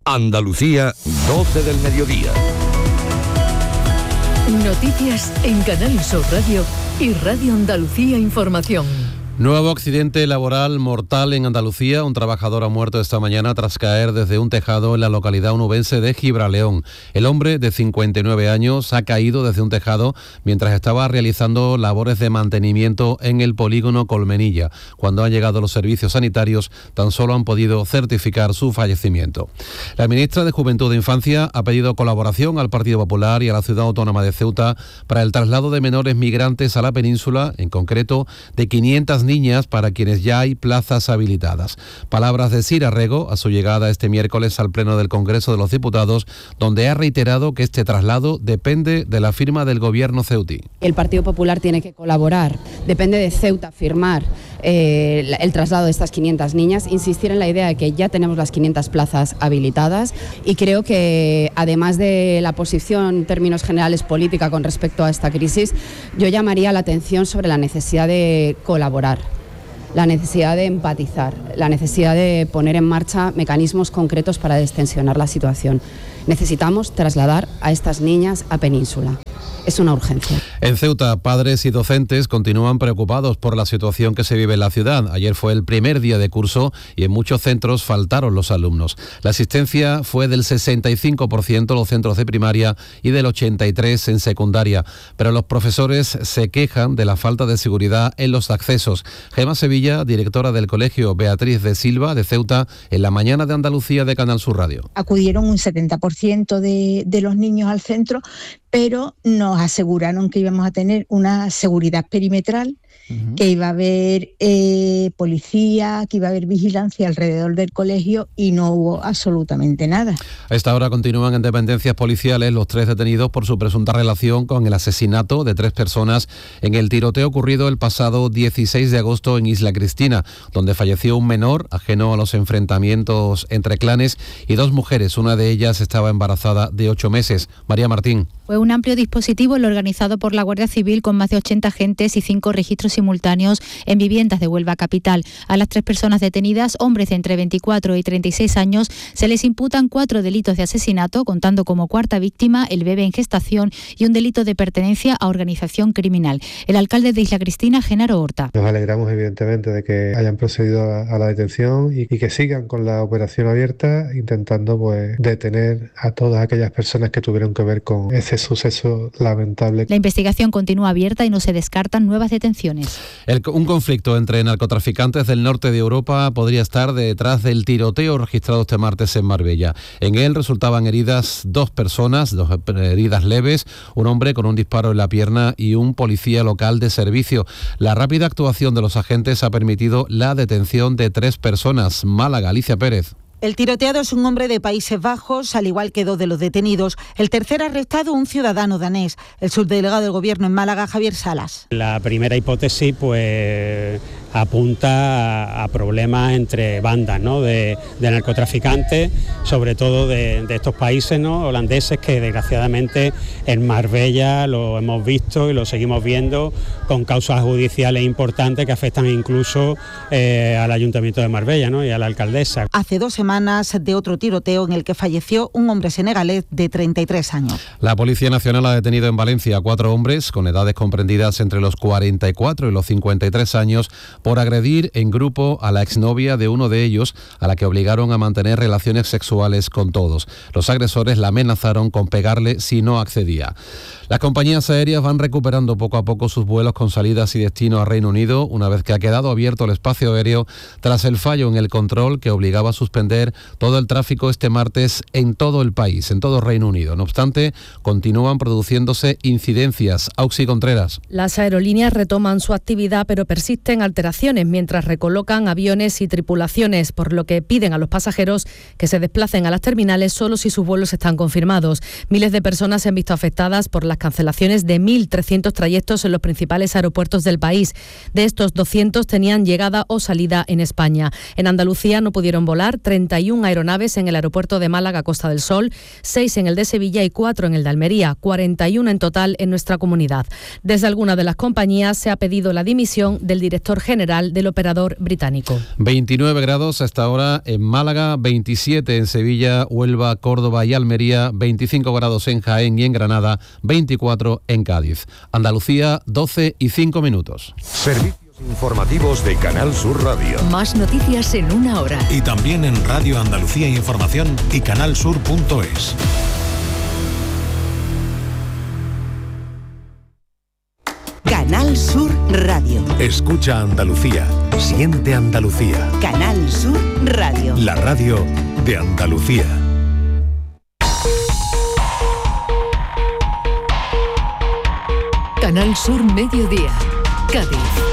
Andalucía, 12 del mediodía. Noticias en Canal Sur Radio y Radio Andalucía Información. Nuevo accidente laboral mortal en Andalucía. Un trabajador ha muerto esta mañana tras caer desde un tejado en la localidad onubense de Gibraleón. El hombre, de 59 años, ha caído desde un tejado mientras estaba realizando labores de mantenimiento en el polígono Colmenilla. Cuando han llegado los servicios sanitarios, tan solo han podido certificar su fallecimiento. La ministra de Juventud e Infancia ha pedido colaboración al Partido Popular y a la Ciudad Autónoma de Ceuta para el traslado de menores migrantes a la península, en concreto de 500 niñas para quienes ya hay plazas habilitadas. Palabras de Sira Rego a su llegada este miércoles al Pleno del Congreso de los Diputados, donde ha reiterado que este traslado depende de la firma del Gobierno ceutí. El Partido Popular tiene que colaborar, depende de Ceuta firmar el traslado de estas 500 niñas, insistir en la idea de que ya tenemos las 500 plazas habilitadas y creo que además de la posición en términos generales política con respecto a esta crisis, yo llamaría la atención sobre la necesidad de colaborar, la necesidad de empatizar, la necesidad de poner en marcha mecanismos concretos para destensionar la situación. Necesitamos trasladar a estas niñas a Península. Es una urgencia. En Ceuta, padres y docentes continúan preocupados por la situación que se vive en la ciudad. Ayer fue el primer día de curso y en muchos centros faltaron los alumnos. La asistencia fue del 65% en los centros de primaria y del 83% en secundaria. Pero los profesores se quejan de la falta de seguridad en los accesos. Gemma Sevilla, directora del Colegio Beatriz de Silva de Ceuta, en la mañana de Andalucía de Canal Sur Radio. Acudieron un 70% de los niños al centro, pero nos aseguraron que íbamos a tener una seguridad perimetral, que iba a haber policía, que iba a haber vigilancia alrededor del colegio y no hubo absolutamente nada. A esta hora continúan en dependencias policiales los 3 detenidos por su presunta relación con el asesinato de 3 personas en el tiroteo ocurrido el pasado 16 de agosto en Isla Cristina, donde falleció un menor ajeno a los enfrentamientos entre clanes y 2 mujeres. Una de ellas estaba embarazada de 8 meses. María Martín. Fue un amplio dispositivo el organizado por la Guardia Civil con más de 80 agentes y 5 registros simultáneos en viviendas de Huelva capital. A las 3 personas detenidas, hombres de entre 24 y 36 años, se les imputan 4 delitos de asesinato, contando como cuarta víctima el bebé en gestación y un delito de pertenencia a organización criminal. El alcalde de Isla Cristina, Genaro Horta. Nos alegramos evidentemente de que hayan procedido a la detención y que sigan con la operación abierta, intentando detener a todas aquellas personas que tuvieron que ver con ese suceso lamentable. La investigación continúa abierta y no se descartan nuevas detenciones. Un conflicto entre narcotraficantes del norte de Europa podría estar detrás del tiroteo registrado este martes en Marbella. En él resultaban heridas 2 personas, 2 heridas leves, un hombre con un disparo en la pierna y un policía local de servicio. La rápida actuación de los agentes ha permitido la detención de 3 personas. Málaga, Alicia Pérez. El tiroteado es un hombre de Países Bajos, al igual que 2 de los detenidos. El tercer arrestado, un ciudadano danés. El subdelegado del Gobierno en Málaga, Javier Salas. La primera hipótesis apunta a problemas entre bandas, ¿no? de narcotraficantes, sobre todo de estos países, ¿no? holandeses, que desgraciadamente en Marbella lo hemos visto y lo seguimos viendo con causas judiciales importantes que afectan incluso al Ayuntamiento de Marbella, ¿no? y a la alcaldesa. Hace 2 semanas de otro tiroteo en el que falleció un hombre senegalés de 33 años. La Policía Nacional ha detenido en Valencia a 4 hombres con edades comprendidas entre los 44 y los 53 años por agredir en grupo a la exnovia de uno de ellos, a la que obligaron a mantener relaciones sexuales con todos. Los agresores la amenazaron con pegarle si no accedía. Las compañías aéreas van recuperando poco a poco sus vuelos con salidas y destino a Reino Unido, una vez que ha quedado abierto el espacio aéreo tras el fallo en el control que obligaba a suspender todo el tráfico este martes en todo el país, en todo Reino Unido. No obstante, continúan produciéndose incidencias. Auxi Contreras. Las aerolíneas retoman su actividad, pero persisten alteraciones mientras recolocan aviones y tripulaciones, por lo que piden a los pasajeros que se desplacen a las terminales solo si sus vuelos están confirmados. Miles de personas se han visto afectadas por las cancelaciones de 1.300 trayectos en los principales aeropuertos del país. De estos, 200 tenían llegada o salida en España. En Andalucía no pudieron volar 31 aeronaves en el aeropuerto de Málaga Costa del Sol, 6 en el de Sevilla y 4 en el de Almería, 41 en total en nuestra comunidad. Desde alguna de las compañías se ha pedido la dimisión del director general general del operador británico. 29 grados hasta ahora en Málaga, 27 en Sevilla, Huelva, Córdoba y Almería, 25 grados en Jaén y en Granada, 24 en Cádiz. Andalucía, 12 y 5 minutos. Servicios informativos de Canal Sur Radio. Más noticias en una hora. Y también en Radio Andalucía Información y canalsur.es. Canal Sur Radio. Escucha Andalucía. Siente Andalucía. Canal Sur Radio. La radio de Andalucía. Canal Sur Mediodía. Cádiz.